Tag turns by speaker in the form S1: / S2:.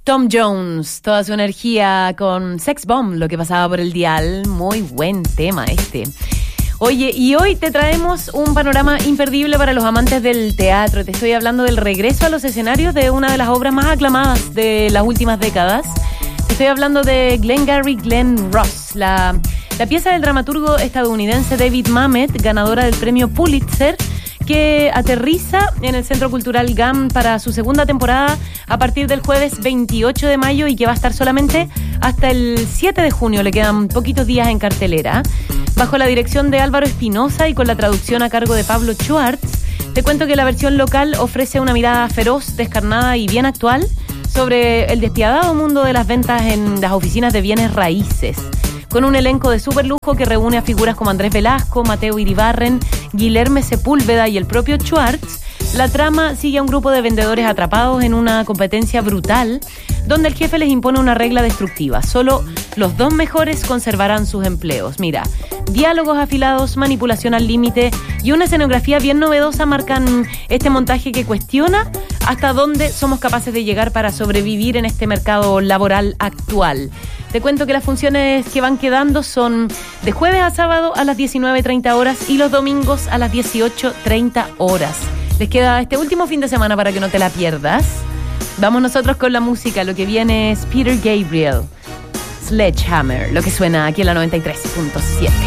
S1: Tom Jones, toda su energía con Sex Bomb, lo que pasaba por el dial. Muy buen tema este. Oye, y hoy te traemos un panorama imperdible para los amantes del teatro. Te estoy hablando del regreso a los escenarios de una de las obras más aclamadas de las últimas décadas. Te estoy hablando de Glengarry Glen Ross, la pieza del dramaturgo estadounidense David Mamet, ganadora del premio Pulitzer, que aterriza en el Centro Cultural GAM para su segunda temporada a partir del jueves 28 de mayo y que va a estar solamente hasta el 7 de junio. Le quedan poquitos días en cartelera. Bajo la dirección de Álvaro Espinosa y con la traducción a cargo de Pablo Schwartz, te cuento que la versión local ofrece una mirada feroz, descarnada y bien actual sobre el despiadado mundo de las ventas en las oficinas de bienes raíces. Con un elenco de superlujo que reúne a figuras como Andrés Velasco, Mateo Iribarren, Guilherme Sepúlveda y el propio Schwartz, la trama sigue a un grupo de vendedores atrapados en una competencia brutal donde el jefe les impone una regla destructiva. Solo los dos mejores conservarán sus empleos. Mira, diálogos afilados, manipulación al límite y una escenografía bien novedosa marcan este montaje que cuestiona hasta dónde somos capaces de llegar para sobrevivir en este mercado laboral actual. Te cuento que las funciones que van quedando son de jueves a sábado a las 19:30 horas y los domingos a las 18:30 horas. Les queda este último fin de semana para que no te la pierdas. Vamos nosotros con la música. Lo que viene es Peter Gabriel, Sledgehammer, lo que suena aquí en la 93.7.